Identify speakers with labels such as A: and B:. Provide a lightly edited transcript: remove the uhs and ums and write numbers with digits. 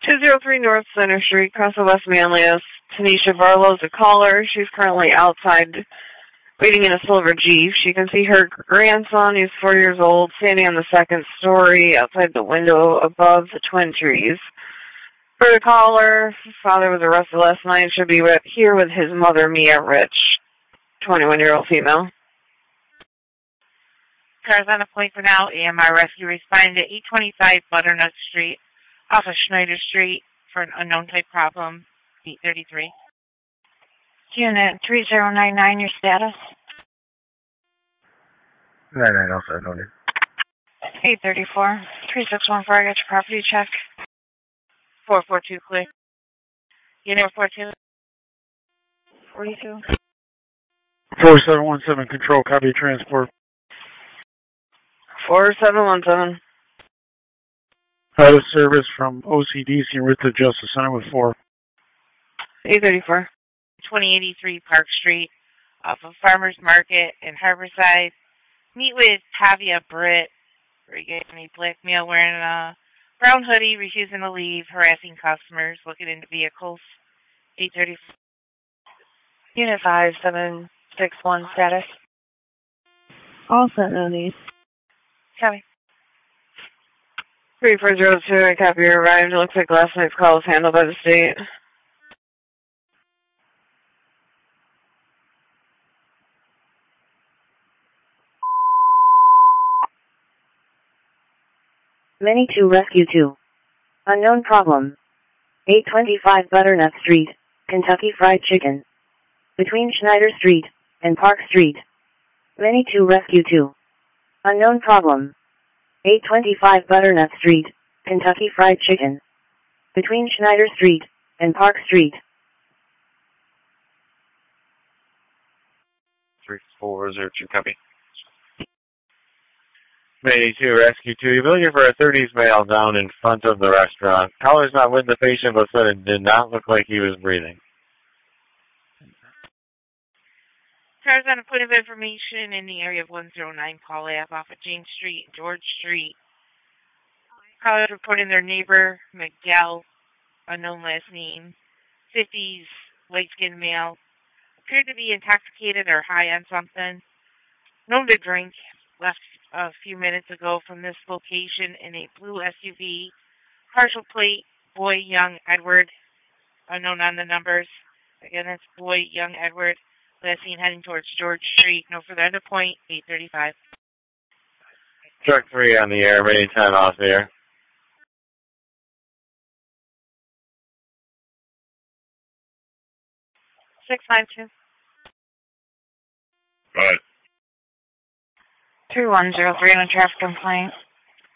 A: 203 North Center Street, Casa West Manlius. Tanisha Barlow's a caller. She's currently outside waiting in a silver Jeep. She can see her grandson, who's 4 years old, standing on the second story outside the window above the twin trees. For the caller, father was arrested last night and should be here with his mother, Mia Rich, 21-year-old female.
B: Car's on a point for now. AMR Rescue responding to 825 Butternut Street off of Schneider Street for an unknown type problem, 833.
C: Unit 3099, your status?
D: 9907, no need.
C: 834. 3614, I got your property check.
B: 442 clear. Unit 42.
C: 42.
E: 4717, control, copy transport.
A: 4717.
E: Out of service from OCDC and Rita Justice Center with 4.
A: 834.
B: 2083 Park Street off of Farmers Market in Harborside. Meet with Tavia Britt. Regarding a black male wearing a brown hoodie, refusing to leave, harassing customers, looking into vehicles. 834.
C: Unit 5761, status?
F: All set, no need.
B: Copy.
A: 3402, I copy your arrived. It looks like last night's call was handled by the state.
G: Many 2 Rescue 2. Unknown problem. 825 Butternut Street, Kentucky Fried Chicken. Between Schneider Street and Park Street. Many 2 Rescue 2. Unknown problem. 825 Butternut Street, Kentucky Fried Chicken. Between Schneider Street and Park Street.
H: 3402, copy. Mayday 2, Rescue 2. You're looking for a 30s male down in front of the restaurant. Caller's not with the patient, but said it did not look like he was breathing.
B: Cars on a point of information in the area of 109 Paul Ave off of James Street, George Street. Callers reporting their neighbor, Miguel, unknown last name, 50s, light-skinned male, appeared to be intoxicated or high on something. Known to drink, left a few minutes ago from this location in a blue SUV. Partial plate, Boy Young Edward, unknown on the numbers. Again, it's Boy Young Edward. Last seen heading towards George Street. No further to point, 835.
H: Truck 3 on the air, Mayday 10 off the air.
B: 692.
H: Go ahead.
C: 3103 on a traffic complaint.